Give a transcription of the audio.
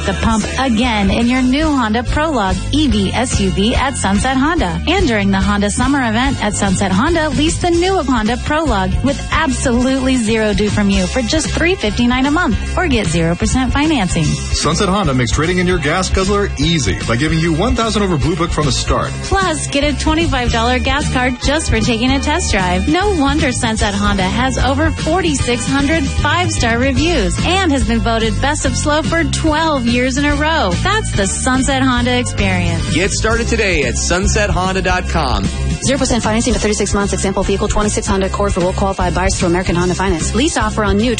the pump again in your new Honda Prologue EV SUV at Sunset Honda. And during the Honda Summer Event at Sunset Honda, lease the new Honda Prologue with absolutely zero due from you for just $359 a month, or get 0% financing. Sunset Honda makes trading in your gas guzzler easy by giving you $1,000 over Blue Book from the start. Plus, get a $25 gas card just for taking a test drive. No wonder Sunset Honda has over 4,600 5-star reviews and has been voted Best of Slow for 12 years in a row. That's the Sunset Honda experience. Get started today at sunsethonda.com. 0% financing for 36 months. Example vehicle 26 Honda Accord for well-qualified buyers through American Honda Finance. Lease offer on new